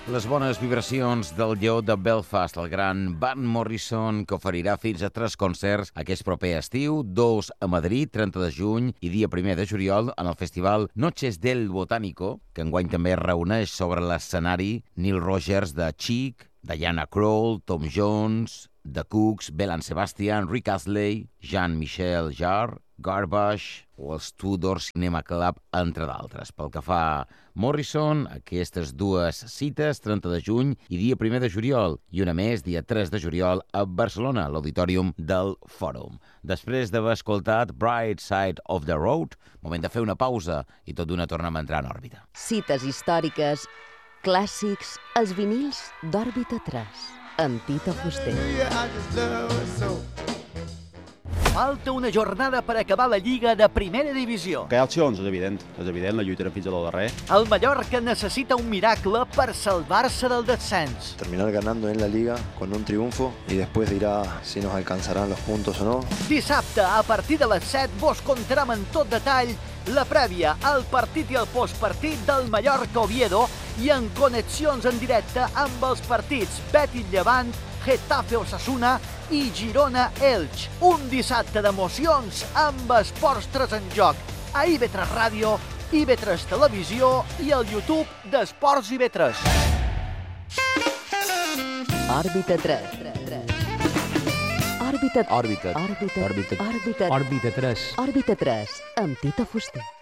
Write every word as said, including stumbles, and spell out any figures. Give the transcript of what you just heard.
Les bones vibracions del lleó de Belfast, el gran Van Morrison, que oferirà fins a tres concerts aquest proper estiu, dos a Madrid, trenta de juny, i dia primer de juliol, en el festival Noches del Botánico, que enguany també reuneix sobre l'escenari Neil Rogers de Chic, Diana Krall, Tom Jones, The Cooks, Belle Sebastian, Rick Astley, Jean-Michel Jarre, Garbage o els Tudor Cinema Club, entre d'altres. Pel que fa a Morrison, aquestes dues cites, trenta de juny i dia primer de juliol, i una més, dia tres de juliol, a Barcelona, a l'Auditorium del Fòrum. Després d'haver escoltat Bright Side of the Road, moment de fer una pausa i tot d'una tornem a entrar en òrbita. Cites històriques, clàssics, els vinils d'Òrbita tres, amb Tito Fuster. Falta una jornada per acabar la Lliga de Primera Divisió. Que hi ha opcions, és evident. És evident, la lluitarem fins a lo darrer. El Mallorca necessita un miracle per salvar-se del descens. Terminar ganando en la Liga con un triunfo y después dirá si nos alcanzarán los puntos o no. Dissabte, a partir de les set, vos contarem en tot detall la prèvia, el partit i el postpartit del Mallorca-Oviedo i en connexions en directe amb els partits Betis-Llevant, Getafe-Osasuna i Girona-Elx. Un dissabte d'emocions amb Esports tres en joc a I V tres Ràdio, I V tres Televisió i al YouTube d'Esports I V tres. Òrbita tres. Òrbita... Òrbita. Òrbita... Òrbita. Òrbita... Òrbita tres. Òrbita tres, amb Tito Fuster.